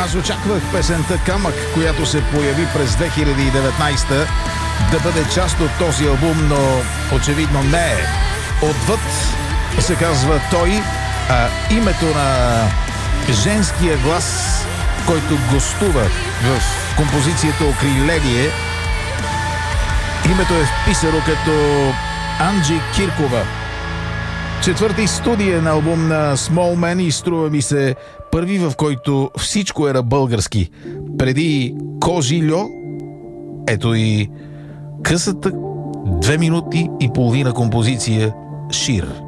Аз очаквах песента "Камък", която се появи през 2019, да бъде част от този албум, но очевидно не е. "Отвъд" се казва той, а името на женския глас, който гостува в композицията "Окриление", името е вписано като Анджи Киркова. Четвърти студиен албум на Small Man и струва ми се първи, в който всичко е на български. Преди "Кожило", ето и късата 2 минути и половина композиция "Шир".